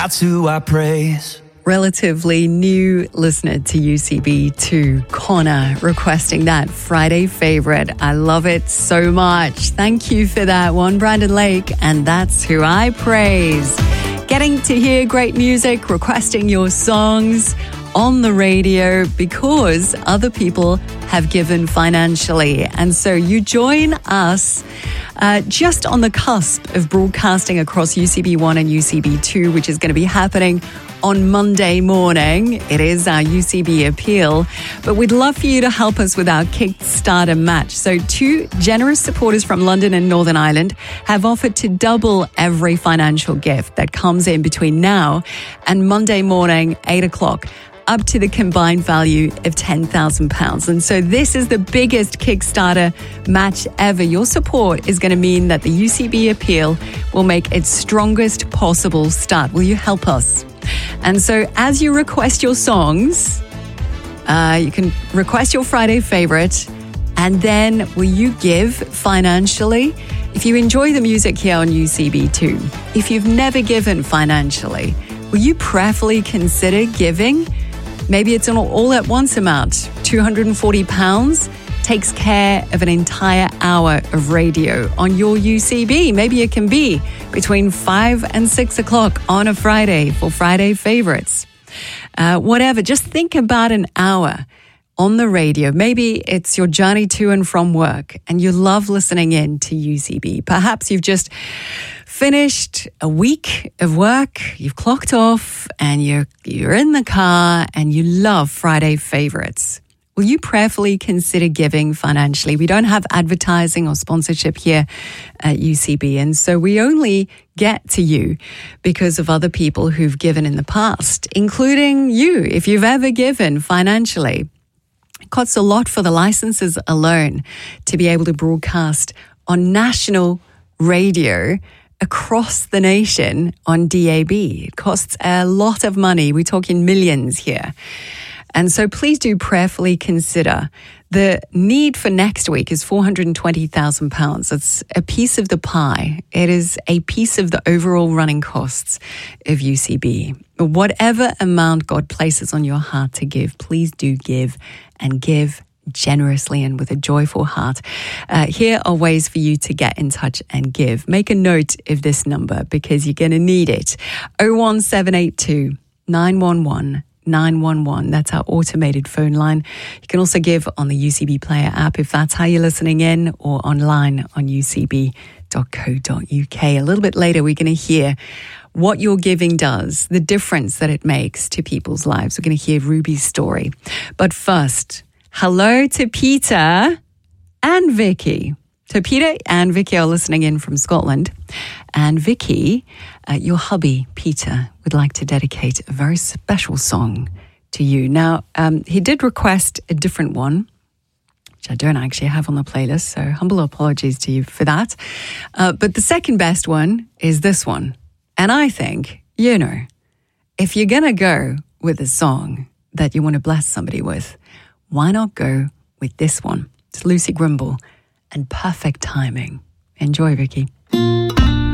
That's who I praise. Relatively new listener to UCB2, Connor, requesting that Friday favorite. I love it so much. Thank you for that one, Brandon Lake. And that's who I praise. Getting to hear great music, requesting your songs on the radio because other people have given financially. And so you join us just on the cusp of broadcasting across UCB1 and UCB2, which is going to be happening on Monday morning. It is our UCB appeal, but we'd love for you to help us with our Kickstarter match. So 2 generous supporters from London and Northern Ireland have offered to double every financial gift that comes in between now and Monday morning, 8 o'clock. Up to the combined value of £10,000. And so this is the biggest Kickstarter match ever. Your support is going to mean that the UCB appeal will make its strongest possible start. Will you help us? And so as you request your songs, you can request your Friday favorite, and then will you give financially? If you enjoy the music here on UCB2, if you've never given financially, will you prayerfully consider giving? Maybe it's an all-at-once amount. £240 takes care of an entire hour of radio on your UCB. Maybe it can be between 5 and 6 o'clock on a Friday for Friday favorites. Whatever, just think about an hour on the radio. Maybe it's your journey to and from work and you love listening in to UCB. Perhaps you've just finished a week of work, you've clocked off and you're in the car and you love Friday favorites. Will you prayerfully consider giving financially? We don't have advertising or sponsorship here at UCB, and so we only get to you because of other people who've given in the past, including you, if you've ever given financially. It costs a lot for the licenses alone to be able to broadcast on national radio across the nation on DAB. It costs a lot of money. We're talking millions here. And so please do prayerfully consider. The need for next week is £420,000. It's a piece of the pie. It is a piece of the overall running costs of UCB. Whatever amount God places on your heart to give, please do give, and give generously and with a joyful heart. Here are ways for you to get in touch and give. Make a note of this number because you're going to need it. 01782 911 911. That's our automated phone line. You can also give on the UCB Player app if that's how you're listening in, or online on ucb.co.uk. A little bit later, we're going to hear what your giving does, the difference that it makes to people's lives. We're going to hear Ruby's story. But first, hello to Peter and Vicky. So Peter and Vicky are listening in from Scotland. And Vicky, your hubby, Peter, would like to dedicate a very special song to you. Now, he did request a different one, which I don't actually have on the playlist, so humble apologies to you for that. But the second best one is this one. And I think, if you're going to go with a song that you want to bless somebody with, why not go with this one? It's Lucy Grimble and Perfect Timing. Enjoy, Vicky.